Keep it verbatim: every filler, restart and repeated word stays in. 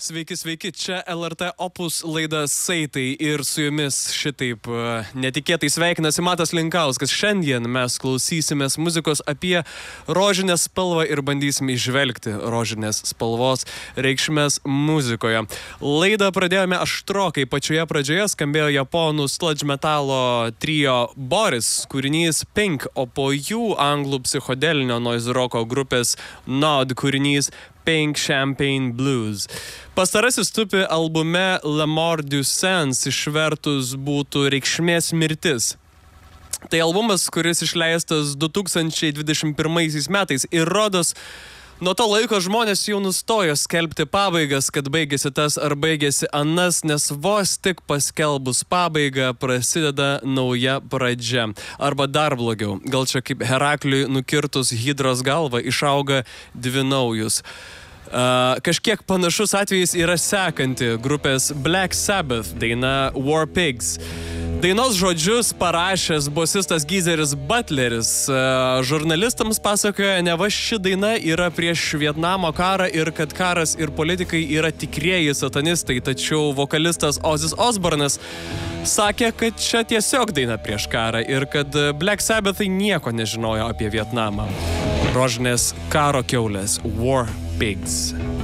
Sveiki, sveiki, čia L R T Opus laida Saitai ir su jumis šitaip uh, netikėtai sveikinasi Matas Linkauskas. Šiandien mes klausysimės muzikos apie rožinę spalvą ir bandysime išvelgti rožinės spalvos reikšmės muzikoje. Laidą pradėjome aštrokai, pačioje pradžioje skambėjo japonų sludge metalo trio Boris, kūrinys Pink, o po jų anglų psichodelinio noise rocko grupės Nod kūrinys Pink Champagne Blues. Pastarasis tupi albume Le Mort du Sens, išvertus būtų reikšmės mirtis. Tai albumas, kuris išleistas du tūkstančiai dvidešimt pirmaisiais metais ir rodos, nuo to laiko žmonės jau nustojo skelbti pabaigas, kad baigėsi tas ar baigėsi anas, nes vos tik paskelbus pabaigą prasideda nauja pradžia. Arba dar blogiau, gal čia kaip Herakliui nukirtus hidros galvą išauga dvi naujus. Uh, kažkiek panašus atvejis yra sekanti grupės Black Sabbath daina War Pigs. Dainos žodžius parašęs bosistas Geezeris Butleris uh, žurnalistams pasakoja, neva ši daina yra prieš Vietnamo karą ir kad karas ir politikai yra tikrieji satanistai, tačiau vokalistas Ozzy Osbournas sakė, kad čia tiesiog daina prieš karą ir kad Black Sabbathai nieko nežinojo apie Vietnamą. Rožinės karo kiaulės War Pigs.